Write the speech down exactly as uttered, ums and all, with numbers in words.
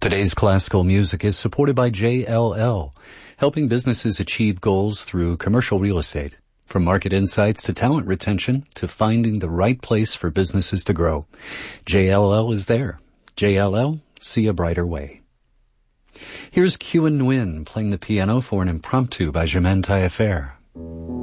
Today's classical music is supported by J L L, helping businesses achieve goals through commercial real estate. From market insights to talent retention to finding the right place for businesses to grow, J L L is there. J L L, see a brighter way. Here's Kyu and Nguyen playing the piano for an impromptu by Germaine Taillefer.